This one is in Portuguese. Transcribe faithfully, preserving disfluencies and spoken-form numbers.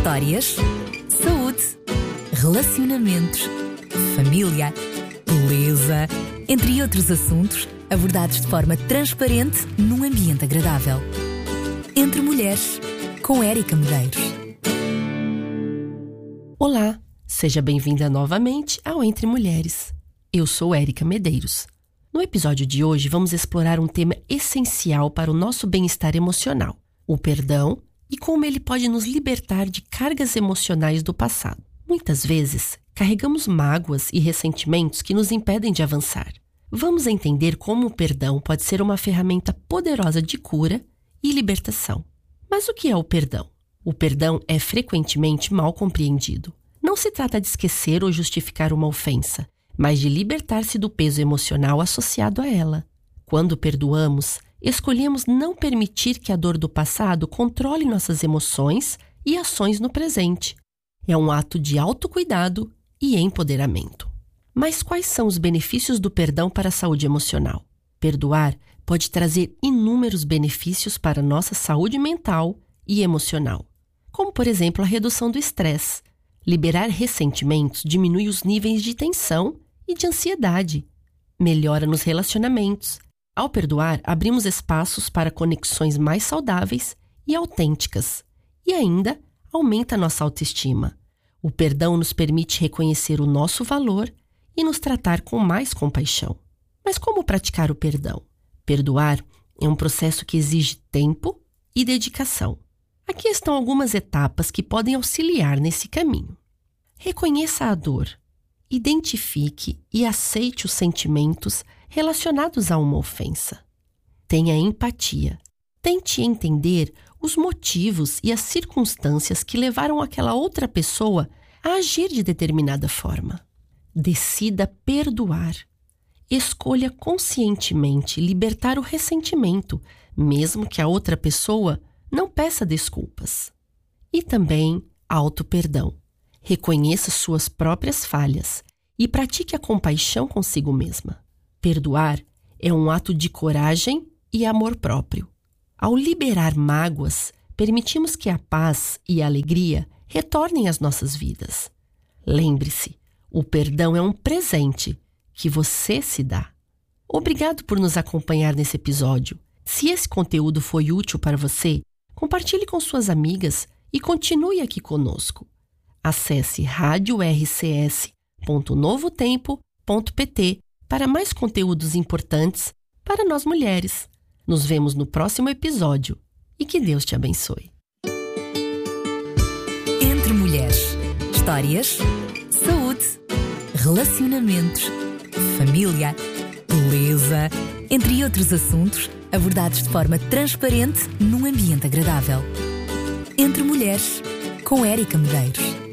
Histórias, saúde, relacionamentos, família, beleza, entre outros assuntos abordados de forma transparente num ambiente agradável. Entre Mulheres, com Érica Medeiros. Olá, seja bem-vinda novamente ao Entre Mulheres. Eu sou Érica Medeiros. No episódio de hoje vamos explorar um tema essencial para o nosso bem-estar emocional, o perdão e como ele pode nos libertar de cargas emocionais do passado. Muitas vezes, carregamos mágoas e ressentimentos que nos impedem de avançar. Vamos entender como o perdão pode ser uma ferramenta poderosa de cura e libertação. Mas o que é o perdão? O perdão é frequentemente mal compreendido. Não se trata de esquecer ou justificar uma ofensa, mas de libertar-se do peso emocional associado a ela. Quando perdoamos, escolhemos não permitir que a dor do passado controle nossas emoções e ações no presente. É um ato de autocuidado e empoderamento. Mas quais são os benefícios do perdão para a saúde emocional? Perdoar pode trazer inúmeros benefícios para a nossa saúde mental e emocional, como, por exemplo, a redução do estresse. Liberar ressentimentos diminui os níveis de tensão e de ansiedade. Melhora nos relacionamentos. Ao perdoar, abrimos espaços para conexões mais saudáveis e autênticas. E ainda, aumenta nossa autoestima. O perdão nos permite reconhecer o nosso valor e nos tratar com mais compaixão. Mas como praticar o perdão? Perdoar é um processo que exige tempo e dedicação. Aqui estão algumas etapas que podem auxiliar nesse caminho. Reconheça a dor. Identifique e aceite os sentimentos relacionados a uma ofensa. Tenha empatia. Tente entender os motivos e as circunstâncias que levaram aquela outra pessoa a agir de determinada forma. Decida perdoar. Escolha conscientemente libertar o ressentimento, mesmo que a outra pessoa não peça desculpas. E também auto-perdão. Reconheça suas próprias falhas e pratique a compaixão consigo mesma. Perdoar é um ato de coragem e amor próprio. Ao liberar mágoas, permitimos que a paz e a alegria retornem às nossas vidas. Lembre-se, o perdão é um presente que você se dá. Obrigado por nos acompanhar nesse episódio. Se esse conteúdo foi útil para você, compartilhe com suas amigas e continue aqui conosco. Acesse rádio r c s ponto novo tempo ponto p t para mais conteúdos importantes para nós mulheres. Nos vemos no próximo episódio e que Deus te abençoe. Entre Mulheres. Histórias, saúde, relacionamentos, família, beleza, entre outros assuntos abordados de forma transparente num ambiente agradável. Entre Mulheres, com Érica Medeiros.